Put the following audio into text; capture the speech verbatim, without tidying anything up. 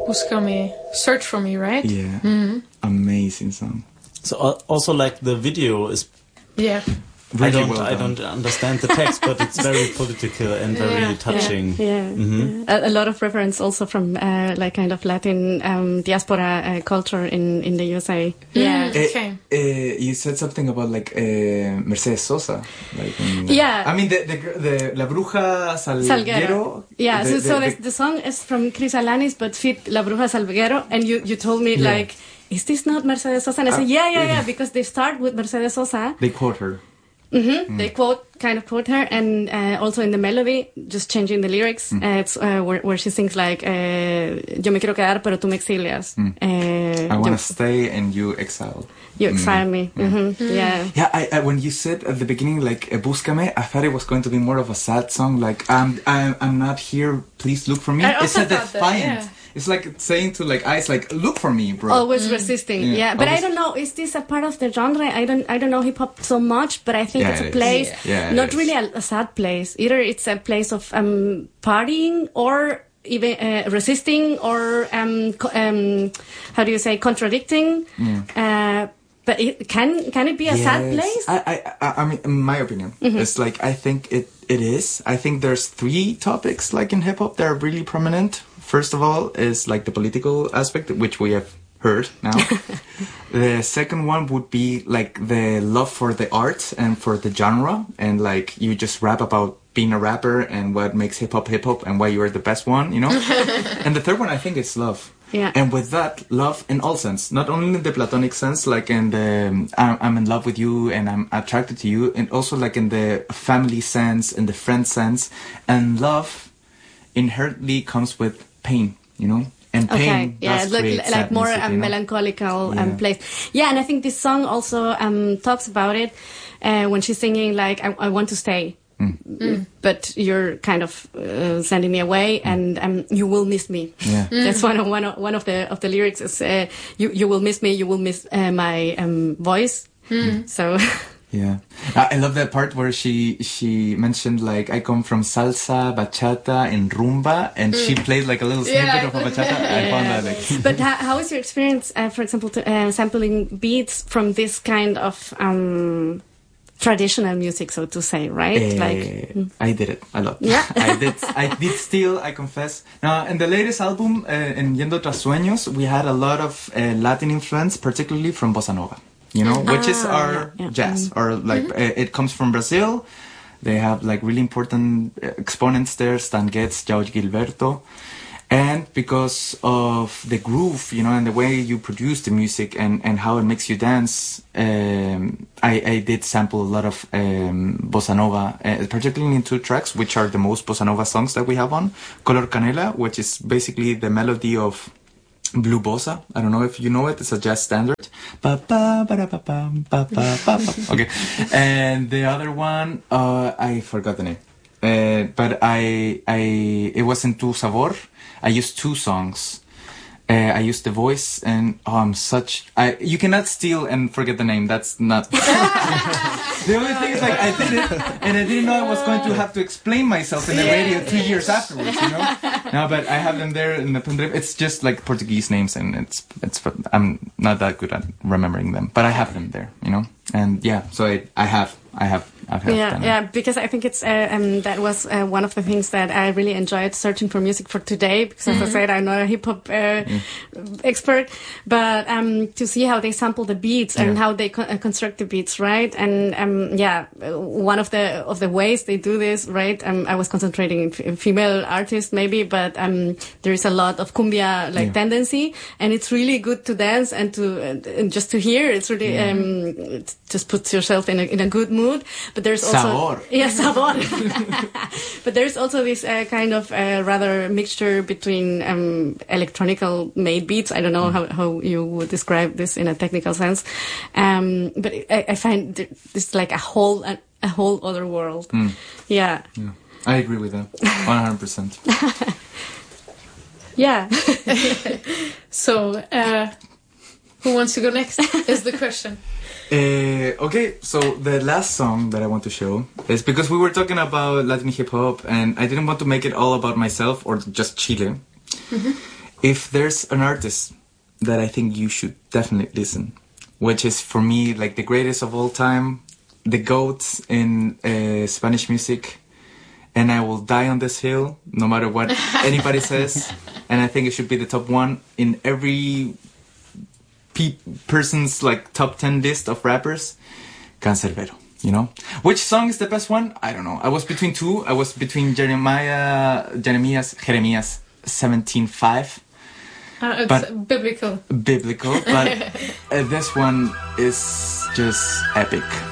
Búscame, Search for Me, right? Yeah. Mm-hmm. Amazing song. So uh, also like the video is. Yeah. Really I don't. Well I don't understand the text, but it's very political and very yeah, touching. Yeah, yeah, mm-hmm. yeah. A, a lot of reference also from uh, like kind of Latin um, diaspora uh, culture in, in the U S A. Yeah. Uh, okay. Uh, you said something about like uh, Mercedes Sosa. Like in, uh, yeah. I mean the the, the La Bruja Salguero. Salguero. Yeah. The, so the, so the, the, the song is from Chris Alanis, but fit La Bruja Salguero, and you you told me yeah. like, is this not Mercedes Sosa? And I uh, said, yeah, yeah, yeah, because they start with Mercedes Sosa. They quote her. Mm-hmm. Mm. They quote, kind of quote her, and uh, also in the melody, just changing the lyrics. Mm. Uh, it's uh, where, where she sings like, uh, "Yo me quiero quedar, pero tú me exilias." Mm. Uh, I want to stay, and you exile. You exile mm. me. Mm. Mm-hmm. Mm. Yeah. Yeah. I, I, when you said at the beginning, like uh, "Búscame," I thought it was going to be more of a sad song, like "I'm, I'm, I'm not here. Please look for me." I it's a defiant. That, yeah. It's like saying to like Ice, like, look for me, bro. Always mm. resisting, yeah. yeah. But Always. I don't know. Is this a part of the genre? I don't. I don't know hip hop so much, but I think yeah, it's it a place, yeah. Yeah, not really a, a sad place. Either it's a place of um, partying or even uh, resisting or um, co- um, how do you say contradicting. Mm. Uh, but it, can can it be a yes. sad place? I I I mean, in my opinion, mm-hmm. it's like I think it it is. I think there's three topics like in hip hop that are really prominent. First of all is like the political aspect, which we have heard now. The second one would be like the love for the art and for the genre, and like you just rap about being a rapper and what makes hip hop hip hop and why you are the best one, you know. And the third one, I think, is love. Yeah. And with that, love in all sense, not only in the platonic sense, like in the um, I'm, I'm in love with you and I'm attracted to you, and also like in the family sense, in the friend sense, and love inherently comes with pain, you know. And pain okay, yeah, does look, create like sadness, more you um, know? melancholical yeah. um, place. Yeah, and I think this song also um, talks about it uh, when she's singing like, I, I want to stay. Mm. Mm. But you're kind of uh, sending me away, mm. and um, you will miss me. Yeah. Mm. That's one of one of one of the of the lyrics is uh, you you will miss me, you will miss uh, my um, voice. Mm. So. Yeah, I love that part where she she mentioned like I come from salsa, bachata, and rumba, and mm. she played like a little snippet yeah. of a bachata. Yeah. I found that like. But how, how is your experience, uh, for example, to, uh, sampling beats from this kind of um, traditional music, so to say, right? Uh, like mm. I did it a lot. Yeah, I did. I did steal. I confess. Now, in the latest album, uh, in Yendo Tras Sueños, we had a lot of uh, Latin influence, particularly from bossa nova. You know, which ah, is our yeah, yeah. jazz, mm-hmm. or like mm-hmm. uh, it comes from Brazil. They have like really important exponents there, Stan Getz, João Gilberto. And because of the groove, you know, and the way you produce the music and, and how it makes you dance, um, I, I did sample a lot of um, bossa nova, uh, particularly in two tracks, which are the most bossa nova songs that we have on. Color Canela, which is basically the melody of Blue Bossa. I don't know if you know it. It's a jazz standard. Ba, ba, ba, ba, ba, ba, ba, ba. Okay. And the other one, uh, I forgot the name. Uh, but I, I, it was in Tu Sabor. I used two songs. Uh, I used the voice, and oh, I'm such. I you cannot steal and forget the name. That's not. The only thing is, like, I did it, and I didn't know I was going to have to explain myself in the radio two years afterwards. You know. No, but I have them there in the pendrive. It's just like Portuguese names, and it's it's. I'm not that good at remembering them, but I have them there. You know, and yeah. So I I have I have. I've yeah, done yeah, because I think it's uh, um, that was uh, one of the things that I really enjoyed searching for music for today. Because mm-hmm. as I said, I'm not a hip hop uh, mm. expert, but um, to see how they sample the beats and yeah. how they co- uh, construct the beats, right? And um, yeah, one of the of the ways they do this, right? Um, I was concentrating in, f- in female artists maybe, but um, there is a lot of cumbia like yeah. tendency, and it's really good to dance and to uh, and just to hear. It's really yeah. um, it just puts yourself in a in a good mood. But there's also sabor. Yeah, sabor. But there's also this uh, kind of uh, rather mixture between um, electronical made beats. I don't know mm. how, how you would describe this in a technical sense, um, but I, I find this like a whole a, a whole other world. Mm. Yeah. yeah, I agree with that one hundred percent. Yeah. So, uh, who wants to go next? Is the question. Uh, okay, so the last song that I want to show is because we were talking about Latin hip hop, and I didn't want to make it all about myself or just Chile. Mm-hmm. if there's an artist that I think you should definitely listen, which is for me like the greatest of all time, the GOAT in uh, Spanish music, and I will die on this hill no matter what anybody says, and I think it should be the top one in every pe- person's like top ten list of rappers. Canserbero, you know? Which song is the best one? I don't know. I was between two. I was between Jeremiah, Jeremias, Jeremias seventeen five. Uh, it's But- biblical. Biblical, but uh, this one is just epic.